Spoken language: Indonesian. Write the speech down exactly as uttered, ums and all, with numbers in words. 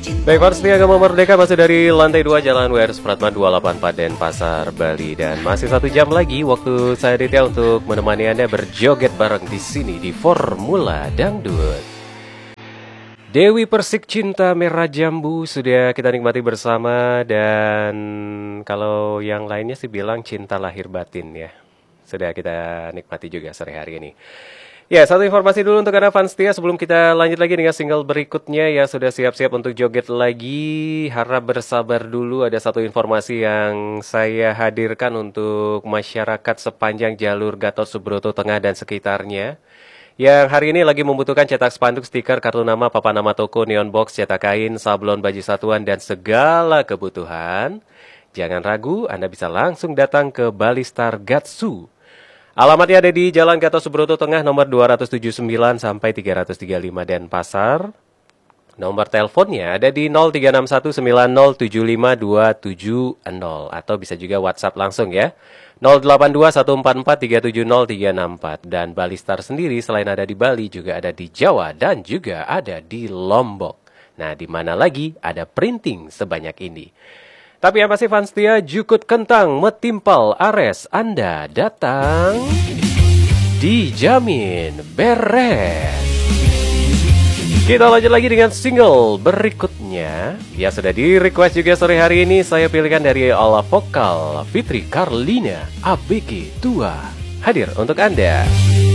Baik, Fans setia Agama Merdeka masih dari lantai dua Jalan W R Supratman dua delapan empat Denpasar, Bali. Dan masih satu jam lagi waktu saya Ditya untuk menemani Anda berjoget bareng di sini di Formula Dangdut. Dewi Persik Cinta Merah Jambu sudah kita nikmati bersama. Dan kalau yang lainnya sih bilang cinta lahir batin ya, sudah kita nikmati juga sore hari ini. Ya, satu informasi dulu untuk Anda fans setia sebelum kita lanjut lagi dengan single berikutnya ya. Sudah siap-siap untuk joget lagi, harap bersabar dulu. Ada satu informasi yang saya hadirkan untuk masyarakat sepanjang jalur Gatot Subroto Tengah dan sekitarnya, yang hari ini lagi membutuhkan cetak spanduk, stiker, kartu nama, papan nama toko, neon box, cetak kain, sablon, baju satuan, dan segala kebutuhan. Jangan ragu, Anda bisa langsung datang ke Balistar Gatsu. Alamatnya ada di Jalan Gatot Subroto Tengah nomor dua ratus tujuh puluh sembilan sampai tiga ratus tiga puluh lima Denpasar. Nomor teleponnya ada di nol tiga enam satu sembilan nol tujuh lima dua tujuh nol atau bisa juga WhatsApp langsung ya. nol delapan dua satu empat empat tiga tujuh nol tiga enam empat. Dan Balistar sendiri selain ada di Bali juga ada di Jawa dan juga ada di Lombok. Nah, di mana lagi ada printing sebanyak ini? Tapi yang pasti fans setia, Jukut Kentang Metimpal Ares, Anda datang dijamin beres. Kita lanjut lagi dengan single berikutnya. Ya, sudah di request juga sore hari ini. Saya pilihkan dari ala vokal Fitri Karlina, A B G Tua. Hadir untuk Anda.